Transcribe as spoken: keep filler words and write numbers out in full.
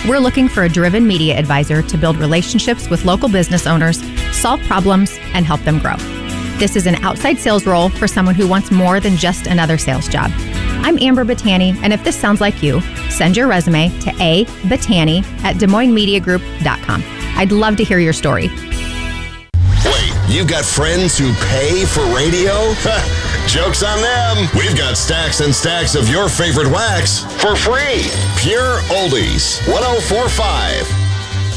We're looking for a driven media advisor to build relationships with local business owners, solve problems, and help them grow. This is an outside sales role for someone who wants more than just another sales job. I'm Amber Battani, and if this sounds like you, send your resume to a battani at des moines media group dot com. I'd love to hear your story. Wait, you got friends who pay for radio? Joke's on them. We've got stacks and stacks of your favorite wax for free. Pure Oldies, one oh four point five